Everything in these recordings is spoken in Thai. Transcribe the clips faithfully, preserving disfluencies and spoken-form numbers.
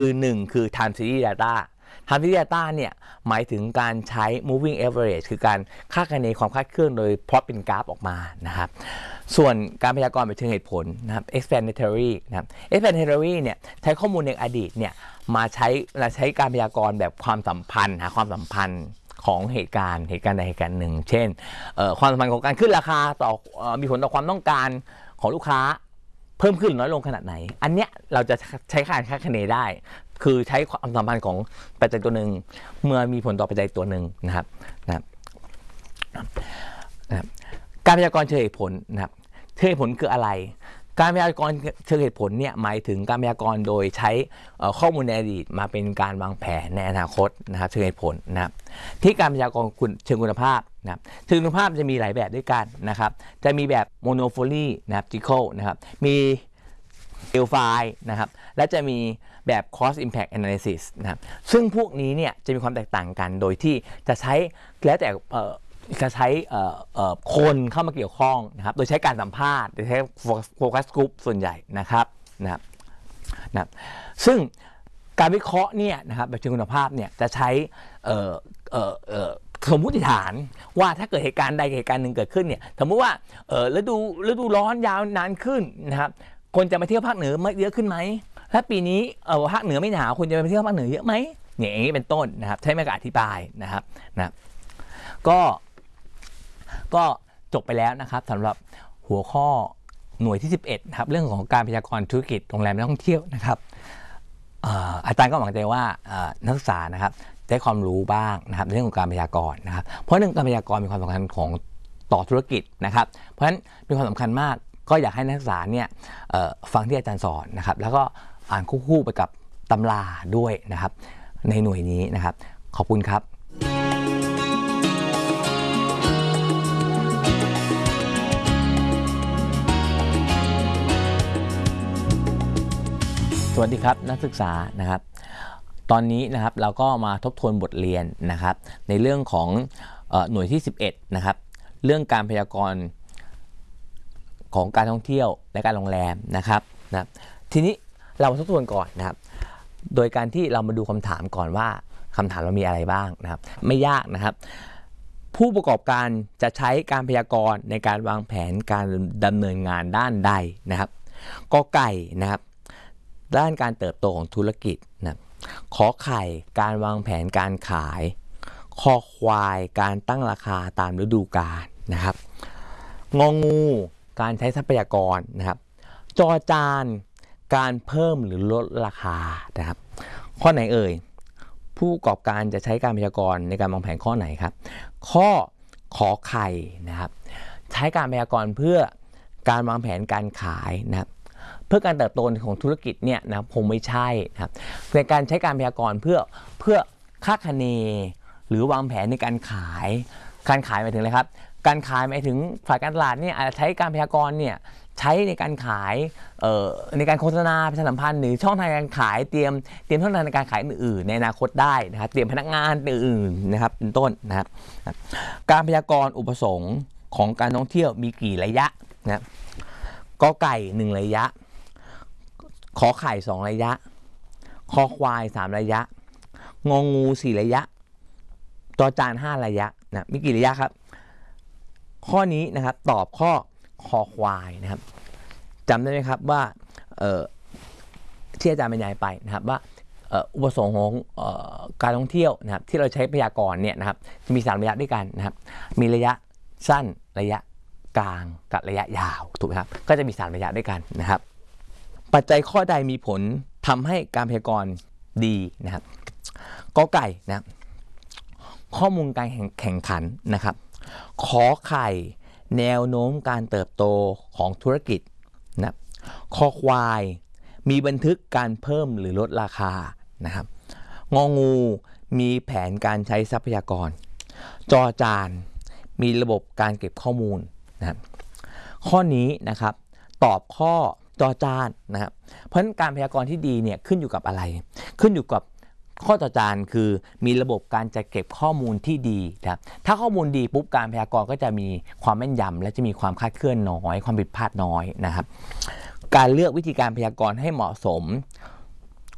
คือหนึ่งคือ time series data time series data เนี่ยหมายถึงการใช้ moving average คือการคาดคะเนความคาดเคลื่อนโดยพล็อตเป็นกราฟออกมานะครับส่วนการพยากรณ์ไปเชิงเหตุผลนะครับ explanatory นะครับ explanatory เนี่ยใช้ข้อมูลในอดีตเนี่ยมาใช้มาใช้การพยากรณ์แบบความสัมพันธ์หาความสัมพันธ์ของเหตุการณ์เหตุการณ์ใดเหตุการณ์หนึ่งเช่นความสัมพันธ์ของการขึ้นราคาต่อมีผลต่อความต้องการของลูกค้าเพิ่มขึ้นหรือน้อยลงขนาดไหนอันเนี้ยเราจะใช้การคาดคะเนได้คือใช้ความสัมพันธ์ของปัจจัยตัวหนึ่งเมื่อมีผลต่อปัจจัยตัวหนึ่งนะครับนะครับการพยากรณ์เชิงเหตุผลนะครับเชิงเหตุผลคืออะไรการพยากรณ์เชิงเหตุผลเนี่ยหมายถึงการพยากรณ์โดยใช้ข้อมูลในอดีตมาเป็นการวางแผนในอนาคตนะครับเชิงเหตุผลนะครับที่การพยากรณ์เชิงคุณภาพนะครับเชิงคุณภาพจะมีหลายแบบด้วยกันนะครับจะมีแบบ monopoly นะครับ Jekyll นะครับมีเอลไฟนะครับและจะมีแบบ cost impact analysis นะครับซึ่งพวกนี้เนี่ยจะมีความแตกต่างกันโดยที่จะใช้แล้วแต่จะใช้คนเข้ามาเกี่ยวข้องนะครับโดยใช้การสัมภาษณ์โดยใช้โฟกัสกรุ๊ปส่วนใหญ่นะครับนะครับนะซึ่งการวิเคราะห์เนี่ยนะครับแบบเชิงคุณภาพเนี่ยจะใช้สมมติฐานว่าถ้าเกิดเหตุการณ์ใดเหตุการณ์หนึ่งเกิดขึ้นเนี่ยสมมติว่าฤดูฤดูร้อนยาวนานขึ้นนะครับคนจะมาเที่ยวภาคเหนือเยอะขึ้นไหมถ้าปีนี้ภาคเหนือไม่หนาวคนจะไปเที่ยวภาคเหนือเยอะไหมเนี่ยอย่างนี้เป็นต้นนะครับใช้มาการอธิบายนะครับนะก็ก็จบไปแล้วนะครับสำหรับหัวข้อหน่วยที่สิบเอ็ดนะครับเรื่องของการพยากรณ์ธุรกิจโรงแรมและท่องเที่ยวนะครับอาจารย์ก็หวังใจว่านักศึกษานะครับได้ความรู้บ้างนะครับในเรื่องของการพยากรณ์นะครับเพราะเรื่องการพยากรณ์มีความสำคัญของต่อธุรกิจนะครับเพราะฉะนั้นมีความสำคัญมากก็อยากให้นักศึกษาเนี่ยฟังที่อาจารย์สอนนะครับแล้วก็อ่านคู่ๆไปกับตำราด้วยนะครับในหน่วยนี้นะครับขอบคุณครับสวัสดีครับนักศึกษานะครับตอนนี้นะครับเราก็มาทบทวนบทเรียนนะครับในเรื่องของหน่วยที่สิบเอ็ดนะครับเรื่องการพยากรณ์ของการท่องเที่ยวและการโรงแรมนะครับนะทีนี้เรามาทบทวนก่อนนะครับโดยการที่เรามาดูคำถามก่อนว่าคำถามเรามีอะไรบ้างนะครับไม่ยากนะครับผู้ประกอบการจะใช้การพยากรณ์ในการวางแผนการดำเนินงานด้านใดนะครับกอไก่นะครับด้านการเติบโตของธุรกิจนะขอไข่การวางแผนการขายคอควายการตั้งราคาตามฤดูกาลนะครับงองูการใช้ทรัพยากรนะครับจอจานการเพิ่มหรือลดราคานะครับข้อไหนเอ่ยผู้ประกอบการจะใช้การพยากรณ์ในการวางแผนข้อไหนครับข้อขอไข่นะครับใช้การพยากรณ์เพื่อการวางแผนการขายนะครับเพื่อการเติบโตของธุรกิจเนี่ยนะคงไม่ใช่นะครับในการใช้การพยากรณ์เพื่อเพื่อคาดคะเนหรือวางแผนในการขายการขายหมายถึงอะไรครับการขายหมายถึงฝ่ายการตลาดเนี่ยอาจจะใช้การพยากรณ์เนี่ยใช้ในการขายในการโฆษณาประชาสัมพันธ์หรือช่องทางการขายเตรียมเตรียมช่องทางในการขายอื่นๆในอนาคตได้นะครับเตรียมพนักงานอื่นๆนะครับเป็นต้นนะครับการพยากรณ์อุปสงค์ของการท่องเที่ยวมีกี่ระยะนะกอไก่หนึ่งระยะขอไข่สองระยะคอควายสามระยะงองูสี่ระยะจอจานห้าระยะนะมีกี่ระยะครับข้อนี้นะครับตอบข้อคอควายนะครับจำได้ไหมครับว่าที่อาจารย์บรรยายไปนะครับว่าอุปสงค์ของการท่องเที่ยวนะครับที่เราใช้พยากรณ์เนี่ยนะครับจะมีสามระยะด้วยกันนะครับมีระยะสั้นระยะกลางกับระยะยาวถูกไหมครับก็จะมีสามระยะด้วยกันนะครับปัจจัยข้อใดมีผลทำให้การพยากรณ์ดีนะครับกอไก่นะครับข้อมูลการแข่งขันนะครับขอไข่แนวโน้มการเติบโตของธุรกิจนะคอควายมีบันทึกการเพิ่มหรือลดราคานะครับงองูมีแผนการใช้ทรัพยากรจอจานมีระบบการเก็บข้อมูลนะครับข้อนี้นะครับตอบข้อจอจานนะครับเพราะฉะนั้นการพยากรณ์ที่ดีเนี่ยขึ้นอยู่กับอะไรขึ้นอยู่กับข้อต่อจานคือมีระบบการจัดเก็บข้อมูลที่ดีนะครับถ้าข้อมูลดีปุ๊บการพยากรณ์ก็จะมีความแม่นยำและจะมีความคลาดเคลื่อนน้อยความผิดพลาดน้อยนะครับการเลือกวิธีการพยากรณ์ให้เหมาะสม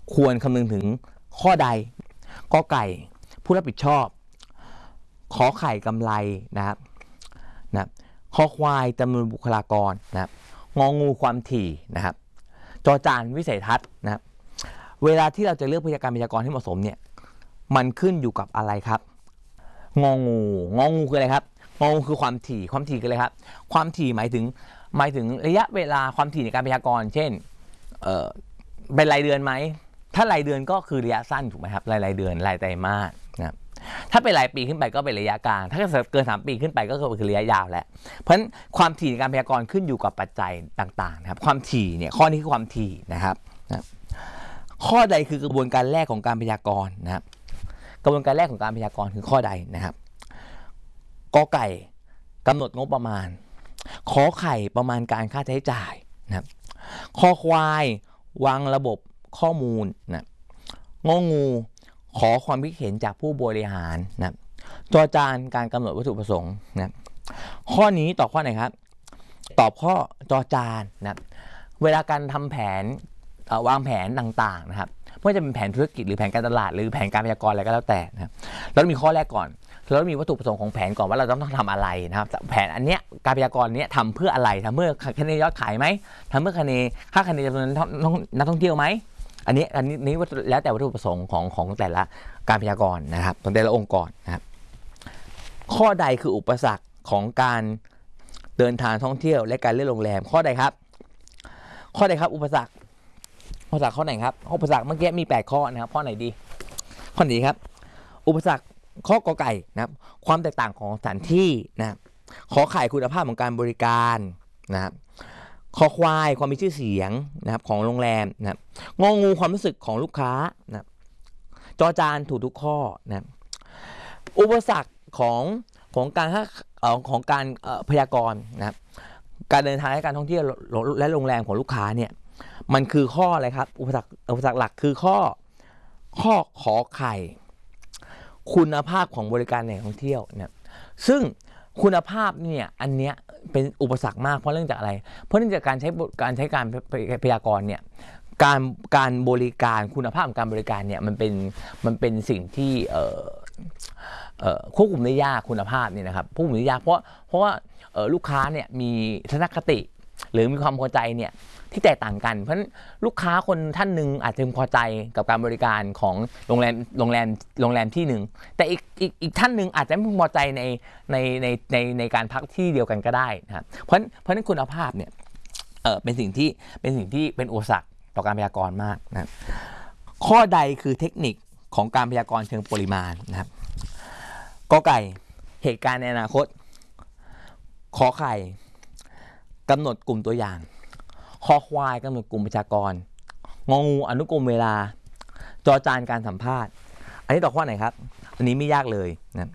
ควรคำนึงถึงข้อใดกอไก่ผู้รับผิดชอบขอไข่กำไรนะครับนะคอควายจำนวนบุคลากรนะครับงองูความถี่นะครับจอจานวิสัยทัศน์นะครับเวลาที่เราจะเลือกพยาการพยากรณ์ที่เหมาะสมเนี่ยมันขึ้นอยู่กับอะไรครับงองูงองูคืออะไรครับงองูคือความถี่ความถี่คืออะไรครับความถี่หมายถึงหมายถึงระยะเวลาความถี่ในการพยากรณ์เช่นเอ่อเป็นรายเดือนไหมถ้ารายเดือนก็คือระยะสั้นถูกไหมครับรายรายเดือนรายไตรมาสนะครับถ้าเป็นรายปีขึ้นไปก็เป็นระยะกลางถ้าเกินสามปีขึ้นไปก็คือระยะยาวแหละเพราะฉะนั้นความถี่ในการพยากรณ์ขึ้นอยู่กับปัจจัยต่างๆนะครับความถี่เนี่ยข้อนี้คือความถี่นะครับนะข้อใดคือกระบวนการแรกของการพยากรณ์นะครับกระบวนการแรกของการพยากรณ์คือข้อใดนะครับกอไก่กำหนดงบประมาณขอไข่ประมาณการค่าใช้จ่ายนะครับคอควายวางระบบข้อมูลนะงองูขอความคิดเห็นจากผู้บริหารนะจอจานการกำหนดวัตถุประสงค์นะข้อนี้ตอบข้อไหนครับตอบข้อจอจานนะเวลาการทำแผนวางแผนต่างๆนะครับไม่ว่าจะเป็นแผนธุรกิจหรือแผนการตลาดหรือแผนการพยากรณ์อะไรก็แล้วแต่นะครับเราต้องมีข้อแรกก่อนเราต้องมีวัตถุประสงค์ของแผนก่อนว่าเราต้องทำอะไรนะครับแผนอันเนี้ยการพยากรณ์เนี้ยทำเพื่ออะไรทำเพื่อคะแนนยอดขายไหมทำเพื่อคะแนนค่าคะแนนจำนวนนักท่องเที่ยวไหมอันนี้อันนี้นี้แล้วแต่วัตถุประสงค์ของของแต่ละการพยากรณ์นะครับของแต่ละองค์กรนะครับข้อใดคืออุปสรรคของการเดินทางท่องเที่ยวและการเลือกโรงแรมข้อใดครับข้อใดครับอุปสรรคอุปสรรคข้อไหนครับอุปสรรคเมื่อกี้มีแปดข้อนะครับข้อไหนดีข้อไหนครับอุปสรรคข้อกอไก่นะครับความแตกต่างของสถานที่นะครับขอไข่คุณภาพของการบริการนะครับคอควายความมีชื่อเสียงนะครับของโรงแรมนะครับงองูความรู้สึกของลูกค้านะครับจอจานถูกทุกข้อนะครับอุปสรรคของของการของการพยากรณ์นะครับการเดินทางและการท่องเที่ยวและโรงแรมของลูกค้าเนี่ยมันคือข้ออะไรครับอุปสรรคอุปสรรคหลักคือข้อข้อขอไข่คุณภาพของบริการในท่องเที่ยวนะซึ่งคุณภาพเนี่ยอันเนี้ยเป็นอุปสรรคมากเพราะเรื่องจากอะไรเพราะเนื่องจากการใช้การใช้การพยากรณ์เนี่ยการการบริการคุณภาพของการบริการเนี่ยมันเป็นมันเป็นสิ่งที่เอ่อเอ่อควบคุมได้ยากคุณภาพเนี่ยนะครับควบคุมได้ยากเพราะเพราะว่าเอ่อลูกค้าเนี่ยมีทัศนคติหรือมีความพอใจเนี่ยที่แตกต่างกันเพราะฉะนั้นลูกค้าคนท่านหนึ่งอาจจะพอใจกับการบริการของโรงแรมโรงแรมโรงแรมที่หนึ่งแต่อีกอีกอีกท่านหนึ่งอาจจะไม่พอใจในในในในในการพักที่เดียวกันก็ได้นะครับเพราะเพราะฉะนั้นคุณภาพเนี่ยเออเป็นสิ่งที่เป็นสิ่งที่เป็นอุปสรรคต่อการพยากรณ์มากนะครับข้อใดคือเทคนิคของการพยากรณ์เชิงปริมาณนะครับกอไก่เหตุการณ์ในอนาคตขอไข่กำหนดกลุ่มตัวอย่างคอควายกำหนดกลุ่มประชากรงองูอนุกรมเวลาจอจานการสัมภาษณ์อันนี้ต่อข้อไหนครับอันนี้ไม่ยากเลยนะ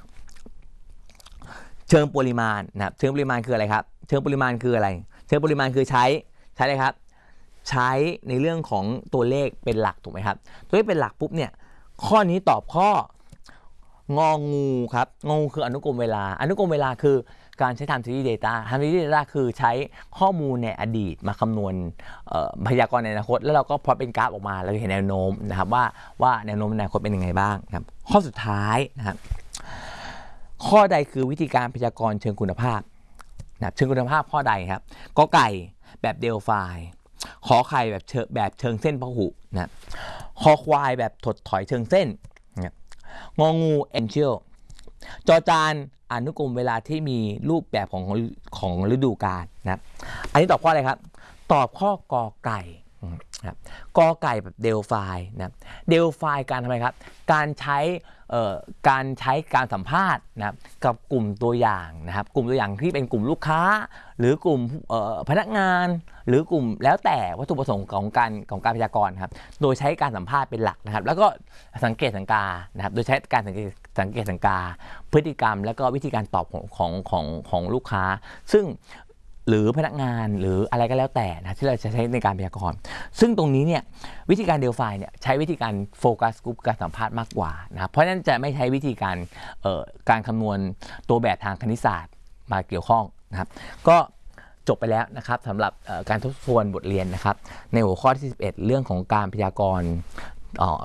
เชิงปริมาณนะครับเชิงปริมาณคืออะไรครับเชิงปริมาณคืออะไรเชิงปริมาณคือใช้ใช้อะไรครับใช้ในเรื่องของตัวเลขเป็นหลักถูกไหมครับตัวเลขเป็นหลักปุ๊บเนี่ยข้อนี้ตอบข้ององูครับงองูคืออนุกรมเวลาอนุกรมเวลาคือการใช้ time series data time series data คือใช้ข้อมูลในอดีตมาคำนวณพยากรณ์ในอนาคตแล้วเราก็พอเป็นกราฟออกมาเราเห็นแนวโน้มนะครับว่าว่าแนวโน้มในอนาคตเป็นยังไงบ้างครับข้อสุดท้ายนะครับข้อใดคือวิธีการพยากรณ์เชิงคุณภาพนะเชิงคุณภาพข้อใดครับกอไก่แบบเดลไฟขอไข่แบบเชิงแบบเชิงเส้นพหุนะคอควายแบบถดถอยเชิงเส้นนะงองูเอ็นเชียลจอจานอนุกรมเวลาที่มีรูปแบบของของฤดูกาลนะครับอันนี้ตอบข้ออะไรครับตอบข้อกอไก่นะครับกอไก่แบบเดลไฟนะเดลไฟการทำไมครับการใช้การใช้การสัมภาษณ์นะครับกับกลุ่มตัวอย่างนะครับกลุ่มตัวอย่างที่เป็นกลุ่มลูกค้าหรือกลุ่มพนักงานหรือกลุ่มแล้วแต่วัตถุประสงค์ของการของการพยากรณ์ครับโดยใช้การสัมภาษณ์เป็นหลักนะครับแล้วก็สังเกตสังกานะครับโดยใช้การสังเกตสังเกตสังกาพฤติกรรมแล้วก็วิธีการตอบของของของของลูกค้าซึ่งหรือพนักงานหรืออะไรก็แล้วแต่นะที่เราจะใช้ในการพยากรณ์ซึ่งตรงนี้เนี่ยวิธีการเดลไฟเนี่ยใช้วิธีการโฟกัสกลุ่มการสัมภาษณ์มากกว่านะครับเพราะฉะนั้นจะไม่ใช้วิธีการเอ่อการคำนวณตัวแบบทางคณิตศาสตร์มาเกี่ยวข้องนะครับก็จบไปแล้วนะครับสำหรับการทบทวนบทเรียนนะครับในหัวข้อที่สิบเอ็ดเรื่องของการพยากรณ์